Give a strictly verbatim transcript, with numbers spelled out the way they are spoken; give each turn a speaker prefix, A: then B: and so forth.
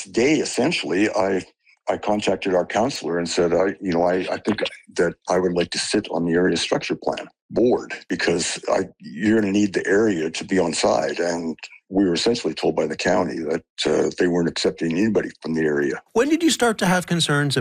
A: next day, essentially, I I contacted our counselor and said, I, you know, I, I think that I would like to sit on the area structure plan board because I, you're going to need the area to be on side. And we were essentially told by the county that uh, they weren't accepting anybody from the area.
B: When did you start to have concerns